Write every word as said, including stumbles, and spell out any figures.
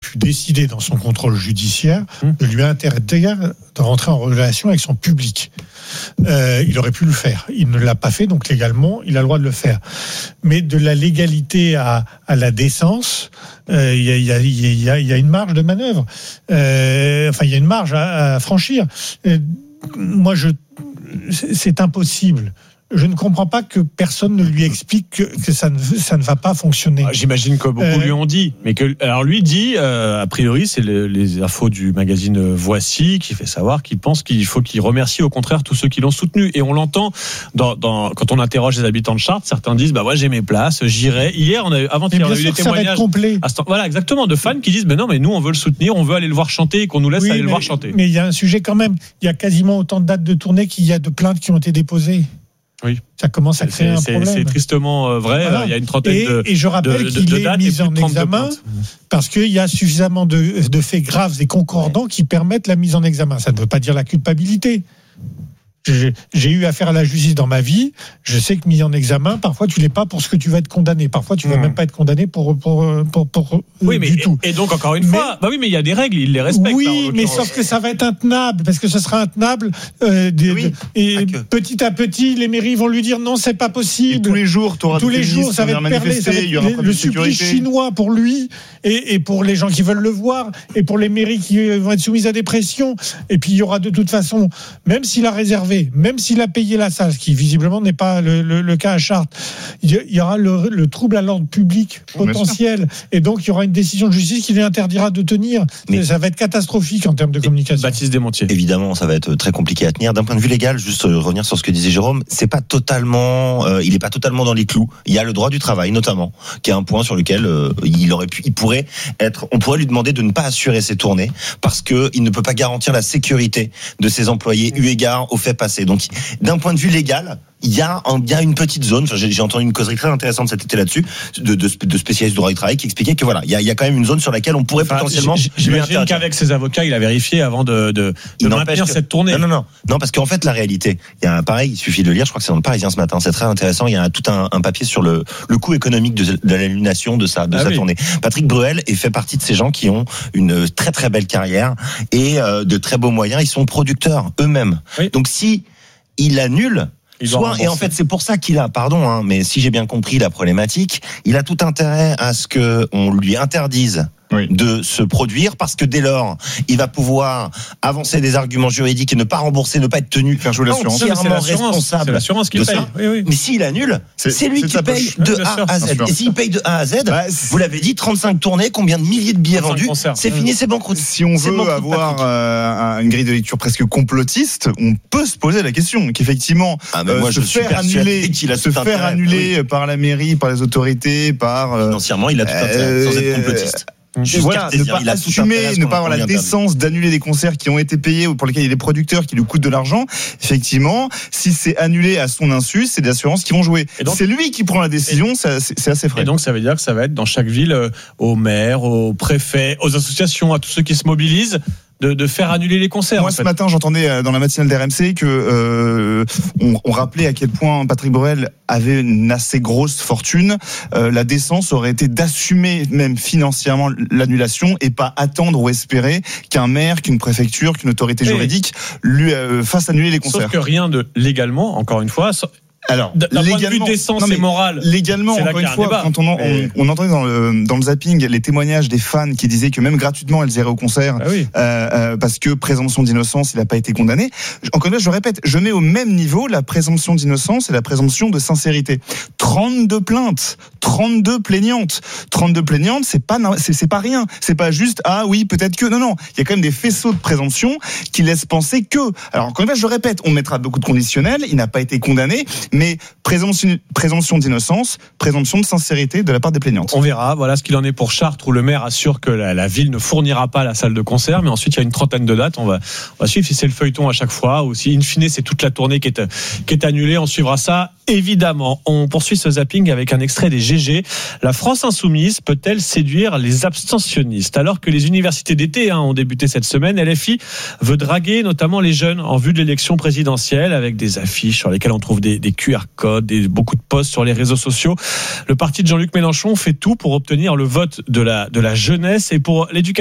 pu décider dans son contrôle judiciaire de lui interdire de rentrer en relation avec son public. Euh, il aurait pu le faire. Il ne l'a pas fait, donc légalement, il a le droit de le faire. Mais de la légalité à, à la décence, euh, il y a, il y a, il y a, il y a une marge de manœuvre. Euh, enfin, il y a une marge à, à franchir. Euh, moi, je, c'est impossible. Je ne comprends pas que personne ne lui explique que, que ça, ne, ça ne va pas fonctionner. Ah, j'imagine que beaucoup euh, lui ont dit, mais que alors lui dit, euh, a priori, c'est le, les infos du magazine Voici qui fait savoir qu'il pense qu'il faut qu'il remercie au contraire tous ceux qui l'ont soutenu. Et on l'entend dans, dans quand on interroge les habitants de Chartres, certains disent bah ouais j'ai mes places, j'irai. Hier, on a avant-hier, on a eu des témoignages. Voilà, exactement, de fans qui disent mais non mais nous on veut le soutenir, on veut aller le voir chanter et qu'on nous laisse oui, aller mais, le voir chanter. Mais il y a un sujet quand même. Il y a quasiment autant de dates de tournée qu'il y a de plaintes qui ont été déposées. Oui. Ça commence à créer c'est, un c'est, problème. C'est tristement vrai. Voilà. Il y a une trentaine et, de Et je rappelle de, qu'il de, de est mis en examen parce qu'il y a suffisamment de, de faits graves et concordants qui permettent la mise en examen. Ça ne veut pas dire la culpabilité. J'ai, j'ai eu affaire à la justice dans ma vie. Je sais que mis en examen, parfois tu l'es pas pour ce que tu vas être condamné. Parfois tu vas mmh. même pas être condamné pour pour pour, pour, pour oui, mais, du tout. Et donc encore une mais, fois, bah oui, mais il y a des règles, ils les respectent. Oui, mais sauf que ça va être intenable parce que ce sera intenable. Euh, des, oui, de, et petit à petit, les mairies vont lui dire non, c'est pas possible. Et tous les jours, tous les jours, ça va être perlé, ça va être le supplice chinois pour lui et, et pour les gens qui veulent le voir et pour les mairies qui vont être soumises à des pressions. Et puis il y aura de toute façon, même s'il a réservé, même s'il a payé la salle, ce qui visiblement n'est pas le, le, le cas à Chartres, il y aura le, le trouble à l'ordre public potentiel, et donc il y aura une décision de justice qui lui interdira de tenir. Mais ça va être catastrophique en termes de communication. Baptiste Desmontiers. Évidemment, ça va être très compliqué à tenir. D'un point de vue légal, juste revenir sur ce que disait Jérôme, c'est pas totalement, euh, il est pas totalement dans les clous. Il y a le droit du travail, notamment, qui est un point sur lequel euh, il aurait pu, il pourrait être, on pourrait lui demander de ne pas assurer ses tournées parce que il ne peut pas garantir la sécurité de ses employés eu égard au fait passé. Donc, d'un point de vue légal, il y a, un, il y a une petite zone. Enfin, j'ai, j'ai entendu une causerie très intéressante cet été là-dessus de, de, de spécialistes du droit du travail qui expliquaient que voilà, il y a, il y a quand même une zone sur laquelle on pourrait enfin, potentiellement. J'imagine qu'avec ses avocats, il a vérifié avant de, de, de maintenir que... cette tournée. Non, non, non, non, parce qu'en fait, la réalité, il y a un pareil. Il suffit de le lire. Je crois que c'est dans le Parisien ce matin. C'est très intéressant. Il y a tout un, un papier sur le, le coût économique de, de l'annulation de sa, de ah sa oui. tournée. Patrick Bruel est fait partie de ces gens qui ont une très très belle carrière et euh, de très beaux moyens. Ils sont producteurs eux-mêmes. Oui. Donc si il annule. Soit, et en fait, c'est pour ça qu'il a, pardon, hein, mais si j'ai bien compris la problématique, il a tout intérêt à ce que on lui interdise oui. de se produire, parce que dès lors, il va pouvoir avancer des arguments juridiques et ne pas rembourser, ne pas être tenu faire jouer l'assurance. entièrement responsable. C'est l'assurance qui paye. Oui, oui. Mais s'il annule, c'est, c'est lui c'est qui paye de oui, A à Z. Et s'il paye de A à Z, bah, vous l'avez dit, trente-cinq tournées, combien de milliers de billets vendus, concerts. C'est fini, c'est banqueroute. Si on veut avoir euh, une grille de lecture presque complotiste, on peut se poser la question qu'effectivement, ah, euh, moi, se, je faire annuler, qu'il a se faire intérêt. annuler oui. par la mairie, par les autorités, par euh, financièrement, il a tout intérêt, euh, sans être complotiste. Juste voilà, ne pas assumer, ne pas avoir la décence d'annuler des concerts qui ont été payés ou pour lesquels il y a des producteurs qui lui coûtent de l'argent. Effectivement, si c'est annulé à son insu, c'est des assurances qui vont jouer. Donc, c'est lui qui prend la décision, c'est, c'est assez frais. Et donc ça veut dire que ça va être dans chaque ville, euh, aux maires, aux préfets, aux associations, à tous ceux qui se mobilisent. De, de faire annuler les concerts. Moi, en ce fait. matin, j'entendais dans la matinale d'R M C que euh, on, on rappelait à quel point Patrick Bruel avait une assez grosse fortune. Euh, la décence aurait été d'assumer même financièrement l'annulation et pas attendre ou espérer qu'un maire, qu'une préfecture, qu'une autorité juridique lui euh, fasse annuler les concerts. Sauf que rien de légalement, encore une fois. Alors, d'un point de vue décence et morale, légalement, encore une fois, débat. quand on, en, on, on entendait dans le, dans le zapping les témoignages des fans qui disaient que même gratuitement elles iraient au concert ah oui. euh, euh, parce que présomption d'innocence, il n'a pas été condamné. Encore une fois, je le répète, je mets au même niveau la présomption d'innocence et la présomption de sincérité. trente-deux plaintes, trente-deux plaignantes, trente-deux plaignantes, c'est pas c'est, c'est pas rien. C'est pas juste ah oui peut-être que non non. Il y a quand même des faisceaux de présomption qui laissent penser que. Alors encore une fois, je le répète, on mettra beaucoup de conditionnels. Il n'a pas été condamné. Mais présomption, présomption d'innocence, présomption de sincérité de la part des plaignantes. On verra, voilà ce qu'il en est pour Chartres, où le maire assure que la, la ville ne fournira pas la salle de concert, mais ensuite il y a une trentaine de dates, on va, on va suivre si c'est le feuilleton à chaque fois, ou si in fine c'est toute la tournée qui est, qui est annulée, on suivra ça évidemment. On poursuit ce zapping avec un extrait des G G. La France insoumise peut-elle séduire les abstentionnistes? Alors que les universités d'été hein, ont débuté cette semaine, L F I veut draguer notamment les jeunes en vue de l'élection présidentielle, avec des affiches sur lesquelles on trouve des, des Q R codes et beaucoup de posts sur les réseaux sociaux. Le parti de Jean-Luc Mélenchon fait tout pour obtenir le vote de la, de la jeunesse et pour l'éducation.